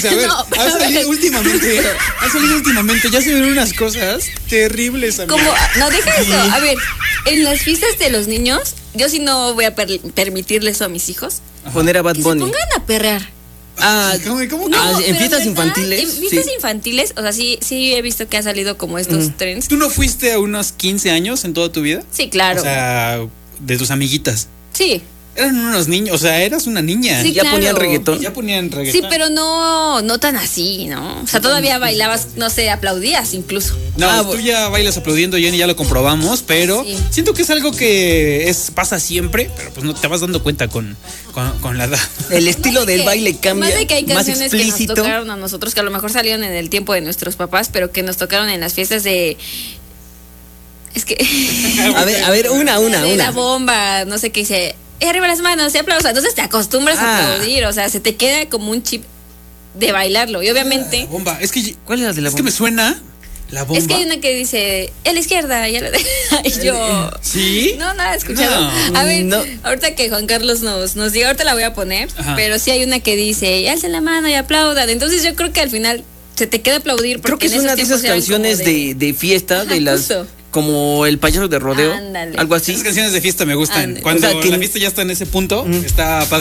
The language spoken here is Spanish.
sea, a ver, No, pero ha salido últimamente, ya se ven unas cosas terribles, amiga. Como, no, deja eso. A ver, en las fiestas de los niños, yo sí no voy a permitirle eso a mis hijos. Poner a Bad Que se Bunny. pongan a perrear. ¿Cómo que? No, en pero fiestas ¿verdad? infantiles, En fiestas sí. infantiles, o sea, sí he visto que ha salido como estos trends. ¿Tú no fuiste a unos 15 años en toda tu vida? Sí, claro. O sea, de tus amiguitas. Sí. Eran unos niños, o sea, eras una niña. Sí, Ya claro. ponían reggaetón. Ya ponían reggaetón. Sí, pero no tan así, ¿no? O sea, todavía bailabas, no sé, aplaudías incluso. No, tú ya bailas aplaudiendo, Jenny, ya lo comprobamos, pero Sí. siento que es algo que pasa siempre, pero pues no te vas dando cuenta con la edad. El estilo del baile cambia. Más de que hay más canciones que nos explícito. tocaron a nosotros, que a lo mejor salieron en el tiempo de nuestros papás, pero que nos tocaron en las fiestas de... Es que... A ver, una. de la bomba, no sé qué dice... arriba las manos, y aplausos. Entonces te acostumbras a aplaudir, o sea, se te queda como un chip de bailarlo. Y obviamente... La bomba, es que... ¿Cuál es la de la Es que bomba? me suena la bomba. Es que hay una que dice, a la izquierda, y a la y yo... ¿Sí? No, nada, escuchado. No. A ver, No. ahorita que Juan Carlos nos diga, ahorita la voy a poner, Ajá. pero sí hay una que dice, alcen la mano y aplaudan. Entonces yo creo que al final se te queda aplaudir. Creo que porque es en una esos de esas tiempos eran como canciones de fiesta, Ajá, de las... justo. Como el payaso de rodeo. Ándale. Algo así. Esas canciones de fiesta me gustan. Ándale. Cuando O sea, que- la fiesta ya está en ese punto, está padre.